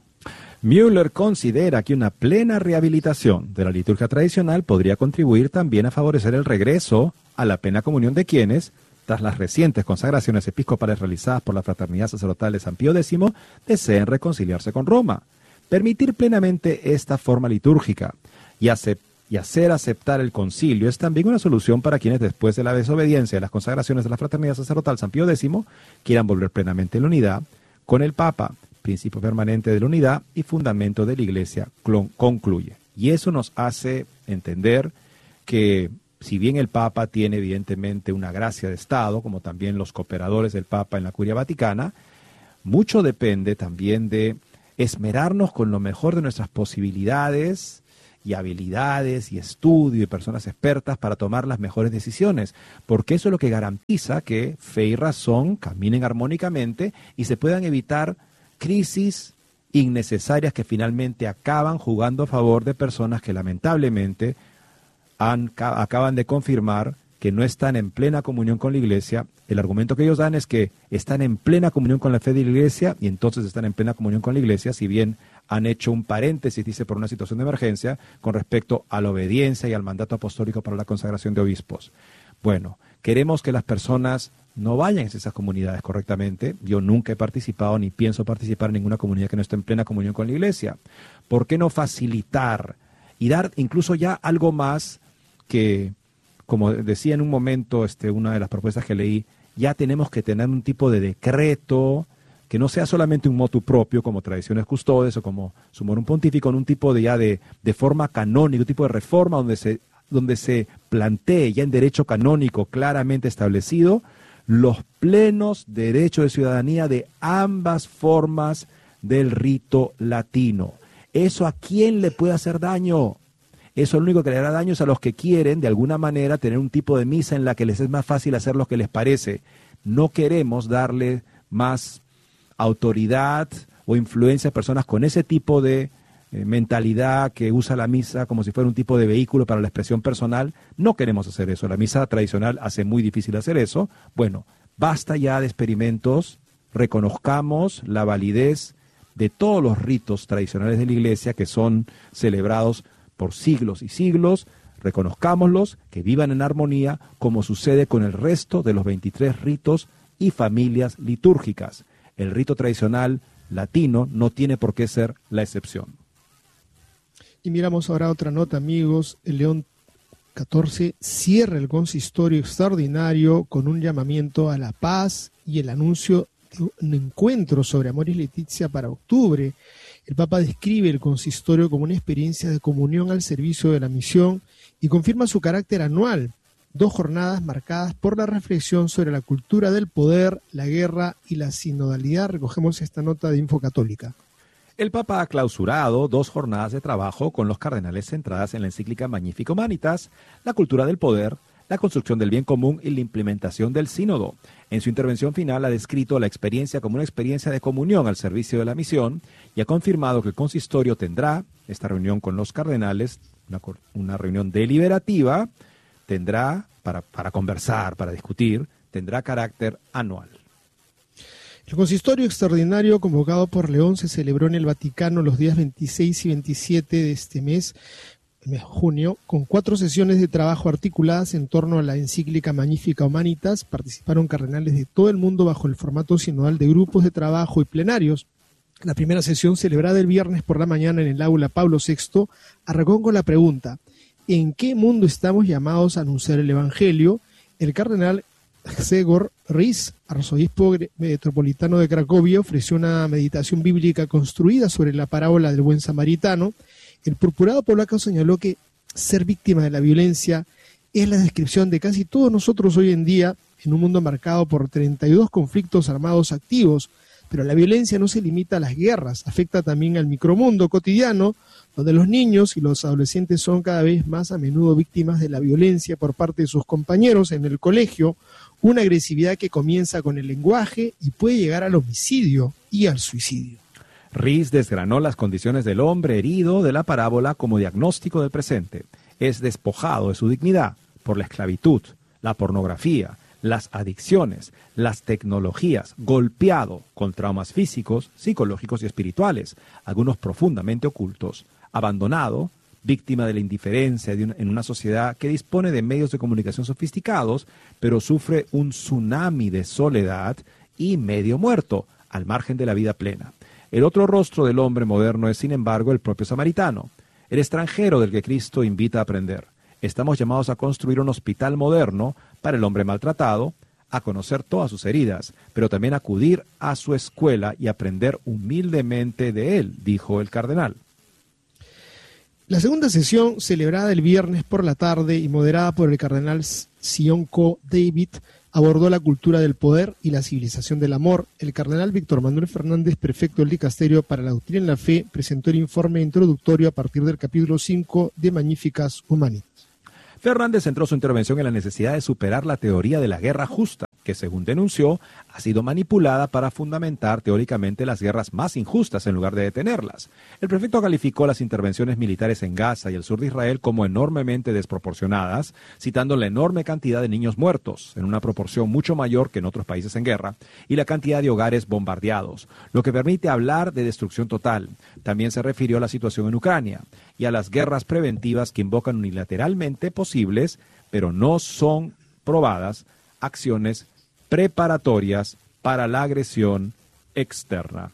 Speaker 2: Müller considera que una plena rehabilitación de la liturgia tradicional podría contribuir también a favorecer el regreso a la plena comunión de quienes, tras las recientes consagraciones episcopales realizadas por la Fraternidad Sacerdotal de San Pío X, deseen reconciliarse con Roma. Permitir plenamente esta forma litúrgica y hacer aceptar el concilio es también una solución para quienes después de la desobediencia de las consagraciones de la Fraternidad Sacerdotal San Pío X quieran volver plenamente en la unidad con el Papa, principio permanente de la unidad y fundamento de la Iglesia, concluye. Y eso nos hace entender que si bien el Papa tiene evidentemente una gracia de Estado, como también los cooperadores del Papa en la Curia Vaticana, mucho depende también de esmerarnos con lo mejor de nuestras posibilidades y habilidades y estudio y personas expertas para tomar las mejores decisiones, porque eso es lo que garantiza que fe y razón caminen armónicamente y se puedan evitar crisis innecesarias que finalmente acaban jugando a favor de personas que lamentablemente acaban de confirmar que no están en plena comunión con la Iglesia. El argumento que ellos dan es que están en plena comunión con la fe de la Iglesia y entonces están en plena comunión con la Iglesia, si bien han hecho un paréntesis, dice, por una situación de emergencia con respecto a la obediencia y al mandato apostólico para la consagración de obispos. Bueno, queremos que las personas no vayan a esas comunidades correctamente. Yo nunca he participado ni pienso participar en ninguna comunidad que no esté en plena comunión con la Iglesia. ¿Por qué no facilitar y dar incluso ya algo más que, como decía en un momento una de las propuestas que leí, ya tenemos que tener un tipo de decreto que no sea solamente un motu propio como tradiciones custodes o como sumorum pontifico, un tipo de forma canónica, un tipo de reforma donde se plantee ya en derecho canónico claramente establecido los plenos derechos de ciudadanía de ambas formas del rito latino. ¿Eso a quién le puede hacer daño? Eso lo único que le hará daño es a los que quieren, de alguna manera, tener un tipo de misa en la que les es más fácil hacer lo que les parece. No queremos darle más autoridad o influencia a personas con ese tipo de mentalidad que usa la misa como si fuera un tipo de vehículo para la expresión personal. No queremos hacer eso. La misa tradicional hace muy difícil hacer eso. Bueno, basta ya de experimentos. Reconozcamos la validez de todos los ritos tradicionales de la Iglesia que son celebrados por siglos y siglos. Reconozcámoslos, que vivan en armonía como sucede con el resto de los 23 ritos y familias litúrgicas. El rito tradicional latino no tiene por qué ser la excepción.
Speaker 1: Y miramos ahora otra nota, amigos. El León XIV cierra el consistorio extraordinario con un llamamiento a la paz y el anuncio de un encuentro sobre Amoris Laetitia para octubre. El Papa describe el consistorio como una experiencia de comunión al servicio de la misión y confirma su carácter anual. 2 jornadas marcadas por la reflexión sobre la cultura del poder, la guerra y la sinodalidad. Recogemos esta nota de Info Católica.
Speaker 2: El Papa ha clausurado 2 jornadas de trabajo con los cardenales centradas en la encíclica Magnificat Humanitas, la cultura del poder, la construcción del bien común y la implementación del sínodo. En su intervención final ha descrito la experiencia como una experiencia de comunión al servicio de la misión y ha confirmado que el consistorio tendrá esta reunión con los cardenales, una reunión deliberativa, tendrá para conversar, para discutir, tendrá carácter anual.
Speaker 1: El consistorio extraordinario convocado por León se celebró en el Vaticano los días 26 y 27 de este mes de junio, con 4 sesiones de trabajo articuladas en torno a la encíclica Magnificat Humanitas. Participaron cardenales de todo el mundo bajo el formato sinodal de grupos de trabajo y plenarios. La primera sesión, celebrada el viernes por la mañana en el aula Pablo VI, arrancó con la pregunta: ¿en qué mundo estamos llamados a anunciar el Evangelio? El cardenal Grzegorz Rys, arzobispo metropolitano de Cracovia, ofreció una meditación bíblica construida sobre la parábola del buen samaritano. El purpurado polaco señaló que ser víctima de la violencia es la descripción de casi todos nosotros hoy en día, en un mundo marcado por 32 conflictos armados activos. Pero la violencia no se limita a las guerras, afecta también al micromundo cotidiano, donde los niños y los adolescentes son cada vez más a menudo víctimas de la violencia por parte de sus compañeros en el colegio, una agresividad que comienza con el lenguaje y puede llegar al homicidio y al suicidio.
Speaker 2: Rys desgranó las condiciones del hombre herido de la parábola como diagnóstico del presente. Es despojado de su dignidad por la esclavitud, la pornografía, las adicciones, las tecnologías, golpeado con traumas físicos, psicológicos y espirituales, algunos profundamente ocultos, abandonado, víctima de la indiferencia en una sociedad que dispone de medios de comunicación sofisticados, pero sufre un tsunami de soledad y medio muerto, al margen de la vida plena. El otro rostro del hombre moderno es, sin embargo, el propio samaritano, el extranjero del que Cristo invita a aprender. Estamos llamados a construir un hospital moderno para el hombre maltratado, a conocer todas sus heridas, pero también acudir a su escuela y aprender humildemente de él, dijo el cardenal.
Speaker 1: La segunda sesión, celebrada el viernes por la tarde y moderada por el cardenal Sion Co David, abordó la cultura del poder y la civilización del amor. El cardenal Víctor Manuel Fernández, prefecto del Dicasterio para la Doctrina en la Fe, presentó el informe introductorio a partir del capítulo 5 de Magnificat Humanitas.
Speaker 2: Fernández centró su intervención en la necesidad de superar la teoría de la guerra justa, que según denunció, ha sido manipulada para fundamentar teóricamente las guerras más injustas en lugar de detenerlas. El prefecto calificó las intervenciones militares en Gaza y el sur de Israel como enormemente desproporcionadas, citando la enorme cantidad de niños muertos, en una proporción mucho mayor que en otros países en guerra, y la cantidad de hogares bombardeados, lo que permite hablar de destrucción total. También se refirió a la situación en Ucrania y a las guerras preventivas que invocan unilateralmente posibles, pero no son probadas, acciones preparatorias para la agresión externa.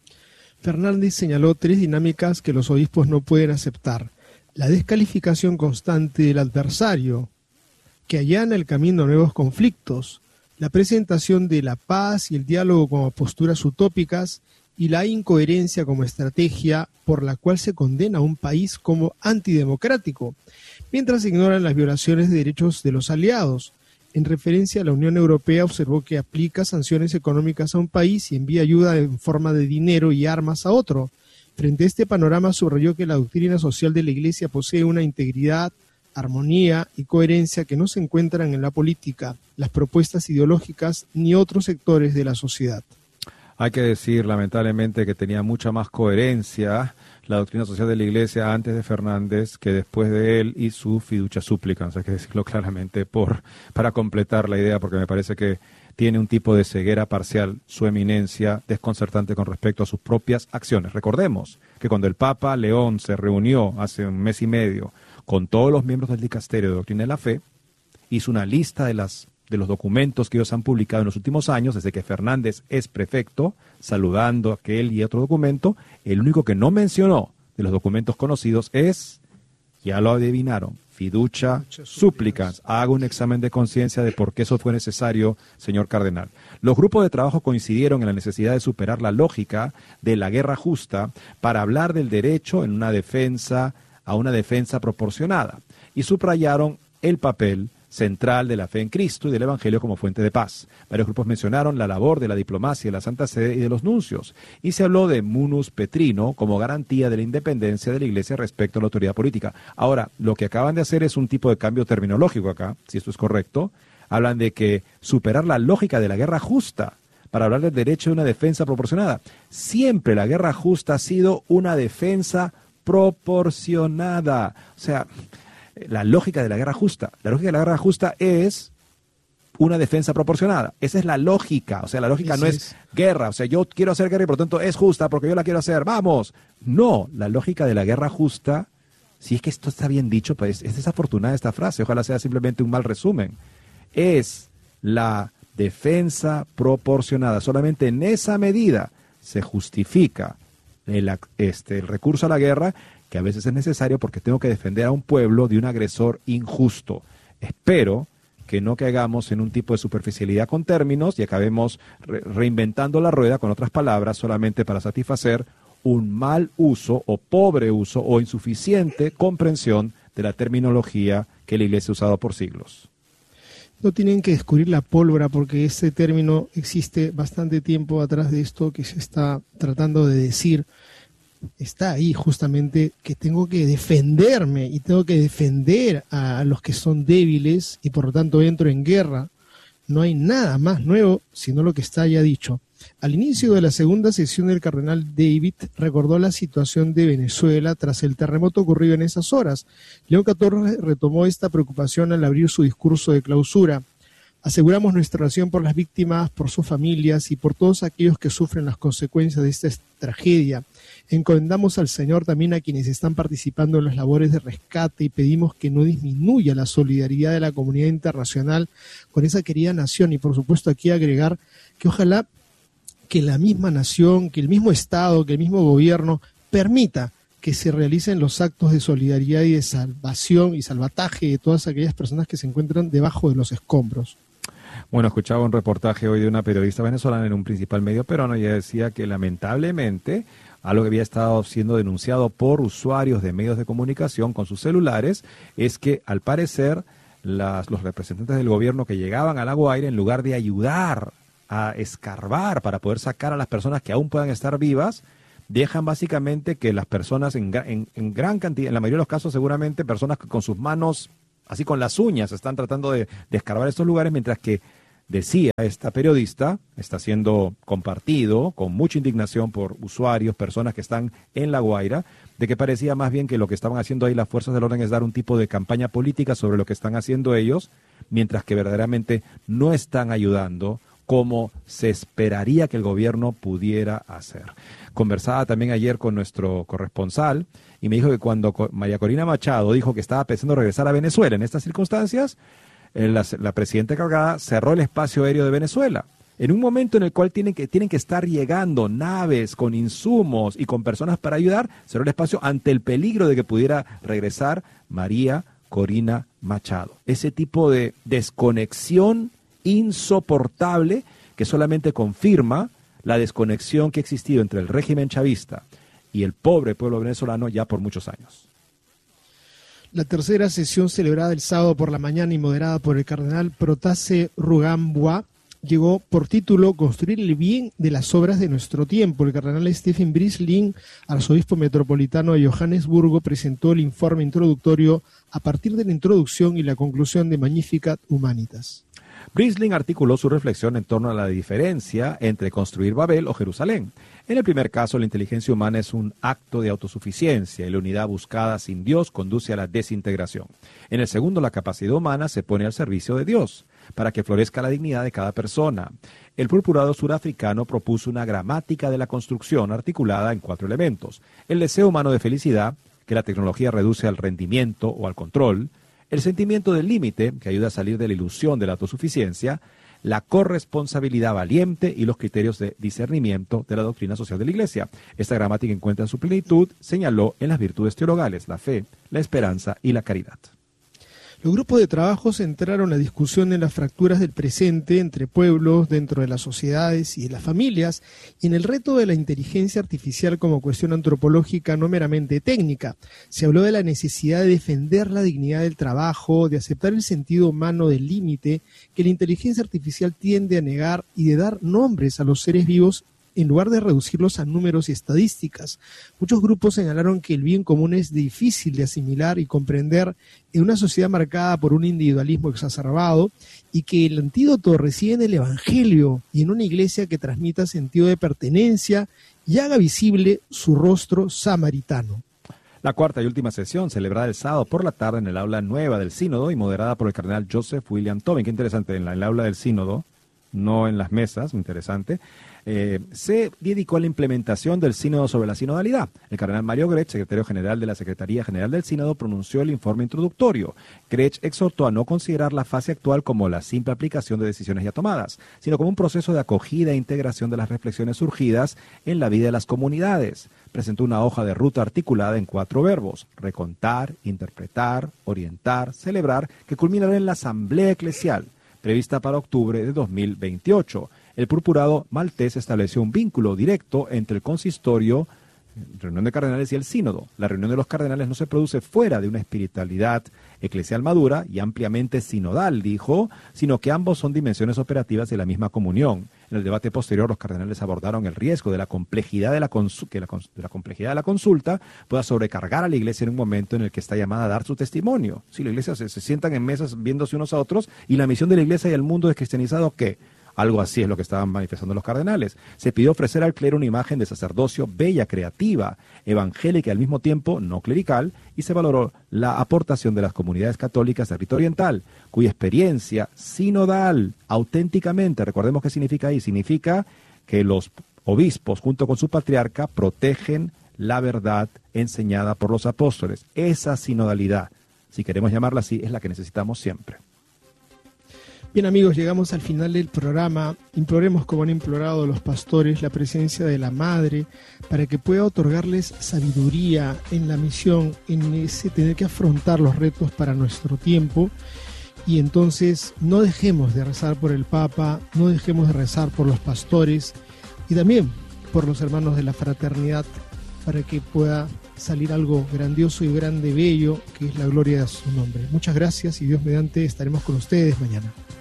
Speaker 1: Fernández señaló 3 dinámicas que los obispos no pueden aceptar: la descalificación constante del adversario, que allana el camino a nuevos conflictos, la presentación de la paz y el diálogo como posturas utópicas, y la incoherencia como estrategia por la cual se condena a un país como antidemocrático, mientras se ignoran las violaciones de derechos de los aliados. En referencia a la Unión Europea, observó que aplica sanciones económicas a un país y envía ayuda en forma de dinero y armas a otro. Frente a este panorama, subrayó que la doctrina social de la Iglesia posee una integridad, armonía y coherencia que no se encuentran en la política, las propuestas ideológicas ni otros sectores de la sociedad.
Speaker 2: Hay que decir, lamentablemente, que tenía mucha más coherencia la doctrina social de la Iglesia antes de Fernández que después de él y su fiducia supplicans. Hay que decirlo claramente para completar la idea, porque me parece que tiene un tipo de ceguera parcial, su eminencia, desconcertante con respecto a sus propias acciones. Recordemos que cuando el Papa León se reunió hace un mes y medio con todos los miembros del Dicasterio de Doctrina de la Fe, hizo una lista de los documentos que ellos han publicado en los últimos años, desde que Fernández es prefecto, saludando aquel y otro documento. El único que no mencionó de los documentos conocidos es, ya lo adivinaron, fiducia supplicans. Haga un examen de conciencia de por qué eso fue necesario, señor cardenal. Los grupos de trabajo coincidieron en la necesidad de superar la lógica de la guerra justa para hablar del derecho a una defensa proporcionada, y subrayaron el papel central de la fe en Cristo y del Evangelio como fuente de paz. Varios grupos mencionaron la labor de la diplomacia de la Santa Sede y de los nuncios, y se habló de munus petrino como garantía de la independencia de la Iglesia respecto a la autoridad política. Ahora, lo que acaban de hacer es un tipo de cambio terminológico acá, si esto es correcto. Hablan de que superar la lógica de la guerra justa para hablar del derecho de una defensa proporcionada. Siempre la guerra justa ha sido una defensa proporcionada. O sea, la lógica de la guerra justa. La lógica de la guerra justa es una defensa proporcionada. Esa es la lógica. O sea, la lógica no es guerra. O sea, yo quiero hacer guerra y por lo tanto es justa porque yo la quiero hacer. ¡Vamos! No, la lógica de la guerra justa, si es que esto está bien dicho, pues es desafortunada esta frase. Ojalá sea simplemente un mal resumen. Es la defensa proporcionada. Solamente en esa medida se justifica el recurso a la guerra, que a veces es necesario porque tengo que defender a un pueblo de un agresor injusto. Espero que no caigamos en un tipo de superficialidad con términos y acabemos reinventando la rueda con otras palabras solamente para satisfacer un mal uso o pobre uso o insuficiente comprensión de la terminología que la Iglesia ha usado por siglos.
Speaker 1: No tienen que descubrir la pólvora, porque este término existe bastante tiempo atrás de esto que se está tratando de decir. Está ahí justamente que tengo que defenderme y tengo que defender a los que son débiles y por lo tanto entro en guerra. No hay nada más nuevo sino lo que está ya dicho. Al inicio de la segunda sesión, el cardenal David recordó la situación de Venezuela tras el terremoto ocurrido en esas horas. León XIV retomó esta preocupación al abrir su discurso de clausura. Aseguramos nuestra oración por las víctimas, por sus familias y por todos aquellos que sufren las consecuencias de esta tragedia. Encomendamos al Señor también a quienes están participando en las labores de rescate y pedimos que no disminuya la solidaridad de la comunidad internacional con esa querida nación. Y por supuesto aquí agregar que ojalá que la misma nación, que el mismo Estado, que el mismo gobierno permita que se realicen los actos de solidaridad y de salvación y salvataje de todas aquellas personas que se encuentran debajo de los escombros.
Speaker 2: Bueno, escuchaba un reportaje hoy de una periodista venezolana en un principal medio peruano y ella decía que lamentablemente algo que había estado siendo denunciado por usuarios de medios de comunicación con sus celulares es que al parecer los representantes del gobierno que llegaban al La Guaira, en lugar de ayudar a escarbar para poder sacar a las personas que aún puedan estar vivas, dejan básicamente que las personas en gran cantidad, en la mayoría de los casos seguramente, personas que con sus manos, así con las uñas, están tratando de escarbar estos lugares, mientras que, decía esta periodista, está siendo compartido con mucha indignación por usuarios, personas que están en La Guaira, de que parecía más bien que lo que estaban haciendo ahí las fuerzas del orden es dar un tipo de campaña política sobre lo que están haciendo ellos, mientras que verdaderamente no están ayudando como se esperaría que el gobierno pudiera hacer. Conversaba también ayer con nuestro corresponsal y me dijo que cuando María Corina Machado dijo que estaba pensando regresar a Venezuela en estas circunstancias, la presidenta encargada cerró el espacio aéreo de Venezuela. En un momento en el cual tienen que estar llegando naves con insumos y con personas para ayudar, cerró el espacio ante el peligro de que pudiera regresar María Corina Machado. Ese tipo de desconexión insoportable que solamente confirma la desconexión que ha existido entre el régimen chavista y el pobre pueblo venezolano ya por muchos años.
Speaker 1: La tercera sesión celebrada el sábado por la mañana y moderada por el cardenal Protase Rugambwa llegó por título Construir el bien de las obras de nuestro tiempo. El cardenal Stephen Brisling, arzobispo metropolitano de Johannesburgo, presentó el informe introductorio a partir de la introducción y la conclusión de Magnificat Humanitas.
Speaker 2: Brisling articuló su reflexión en torno a la diferencia entre construir Babel o Jerusalén. En el primer caso, la inteligencia humana es un acto de autosuficiencia y la unidad buscada sin Dios conduce a la desintegración. En el segundo, la capacidad humana se pone al servicio de Dios para que florezca la dignidad de cada persona. El purpurado surafricano propuso una gramática de la construcción articulada en 4 elementos: el deseo humano de felicidad, que la tecnología reduce al rendimiento o al control; el sentimiento del límite, que ayuda a salir de la ilusión de la autosuficiencia; la corresponsabilidad valiente y los criterios de discernimiento de la doctrina social de la Iglesia. Esta gramática encuentra su plenitud, señaló, en las virtudes teologales, la fe, la esperanza y la caridad.
Speaker 1: Los grupos de trabajo centraron la discusión en las fracturas del presente entre pueblos, dentro de las sociedades y de las familias, y en el reto de la inteligencia artificial como cuestión antropológica no meramente técnica. Se habló de la necesidad de defender la dignidad del trabajo, de aceptar el sentido humano del límite que la inteligencia artificial tiende a negar y de dar nombres a los seres vivos en lugar de reducirlos a números y estadísticas. Muchos grupos señalaron que el bien común es difícil de asimilar y comprender en una sociedad marcada por un individualismo exacerbado y que el antídoto reside en el Evangelio y en una iglesia que transmita sentido de pertenencia y haga visible su rostro samaritano.
Speaker 2: La cuarta y última sesión, celebrada el sábado por la tarde en el aula nueva del Sínodo y moderada por el cardenal Joseph William Tobin. Qué interesante, en el aula del Sínodo, no en las mesas, interesante. Se dedicó a la implementación del sínodo sobre la sinodalidad. El cardenal Mario Grech, secretario general de la Secretaría General del Sínodo, pronunció el informe introductorio. Grech exhortó a no considerar la fase actual como la simple aplicación de decisiones ya tomadas, sino como un proceso de acogida e integración de las reflexiones surgidas en la vida de las comunidades. Presentó una hoja de ruta articulada en 4 verbos: recontar, interpretar, orientar, celebrar, que culminará en la asamblea eclesial, prevista para octubre de 2028. El purpurado maltés estableció un vínculo directo entre el consistorio, reunión de cardenales, y el sínodo. La reunión de los cardenales no se produce fuera de una espiritualidad eclesial madura y ampliamente sinodal, dijo, sino que ambos son dimensiones operativas de la misma comunión. En el debate posterior, los cardenales abordaron el riesgo de la complejidad de la consulta pueda sobrecargar a la Iglesia en un momento en el que está llamada a dar su testimonio. Si la Iglesia se sientan en mesas viéndose unos a otros, y la misión de la Iglesia y el mundo descristianizado, ¿qué? Algo así es lo que estaban manifestando los cardenales. Se pidió ofrecer al clero una imagen de sacerdocio bella, creativa, evangélica y al mismo tiempo no clerical, y se valoró la aportación de las comunidades católicas del rito oriental, cuya experiencia sinodal, auténticamente, recordemos qué significa ahí, significa que los obispos, junto con su patriarca, protegen la verdad enseñada por los apóstoles. Esa sinodalidad, si queremos llamarla así, es la que necesitamos siempre.
Speaker 1: Bien, amigos, llegamos al final del programa. Imploremos, como han implorado los pastores, la presencia de la Madre para que pueda otorgarles sabiduría en la misión, en ese tener que afrontar los retos para nuestro tiempo. Y entonces no dejemos de rezar por el Papa, no dejemos de rezar por los pastores y también por los hermanos de la fraternidad para que pueda salir algo grandioso y grande, bello, que es la gloria de su nombre. Muchas gracias y Dios mediante estaremos con ustedes mañana.